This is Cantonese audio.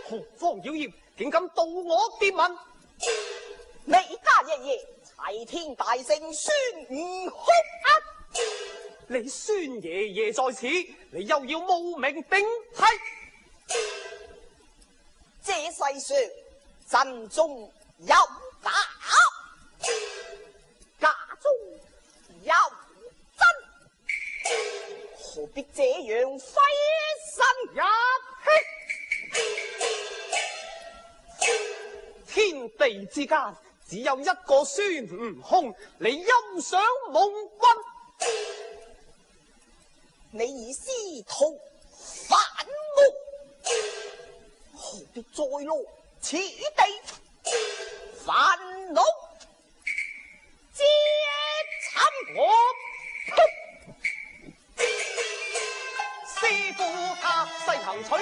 何方妖孽，竟敢盜我牒文？ 你家爺爺齊天大聖孫悟空啊！ 你孫爺爺在此，你又要冒名頂替？ 這世上真中有假，假中有真，何必這樣費神入氣？天地之間只有一個孫悟空，你休想蒙混！ 你以師徒反目，何必再落此地煩惱折尋我？師傅他西行取